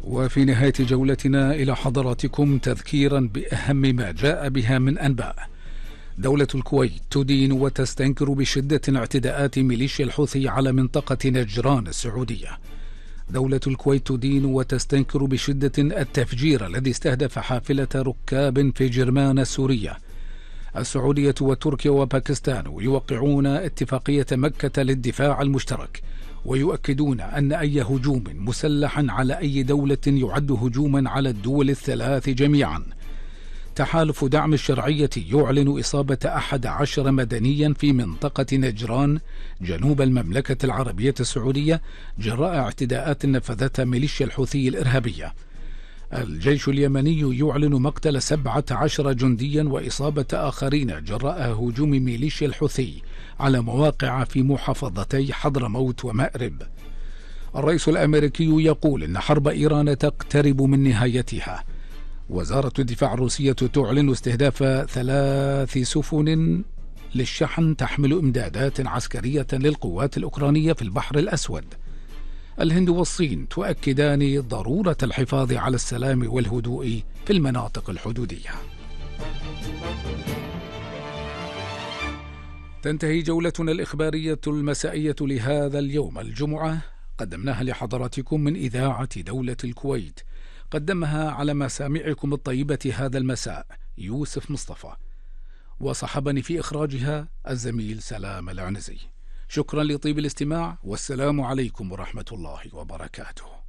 وفي نهاية جولتنا إلى حضراتكم تذكيرا بأهم ما جاء بها من أنباء. دولة الكويت تدين وتستنكر بشدة اعتداءات ميليشيا الحوثي على منطقة نجران السعودية. دولة الكويت تدين وتستنكر بشدة التفجير الذي استهدف حافلة ركاب في جرمان السورية. السعودية وتركيا وباكستان يوقعون اتفاقية مكة للدفاع المشترك، ويؤكدون أن أي هجوم مسلح على أي دولة يعد هجوما على الدول الثلاث جميعا. تحالف دعم الشرعية يعلن إصابة 11 مدنيا في منطقة نجران جنوب المملكة العربية السعودية جراء اعتداءات نفذتها ميليشيا الحوثي الإرهابية. الجيش اليمني يعلن مقتل 17 جنديا وإصابة آخرين جراء هجوم ميليشيا الحوثي على مواقع في محافظتي حضرموت ومأرب. الرئيس الأمريكي يقول إن حرب إيران تقترب من نهايتها. وزارة الدفاع الروسية تعلن استهداف 3 سفن للشحن تحمل إمدادات عسكرية للقوات الأوكرانية في البحر الأسود. الهند والصين تؤكدان ضرورة الحفاظ على السلام والهدوء في المناطق الحدودية. تنتهي جولتنا الإخبارية المسائية لهذا اليوم الجمعة، قدمناها لحضراتكم من إذاعة دولة الكويت. قدمها على مسامعكم الطيبة هذا المساء يوسف مصطفى، وصحبني في إخراجها الزميل سلام العنزي. شكرا لطيب الاستماع، والسلام عليكم ورحمة الله وبركاته.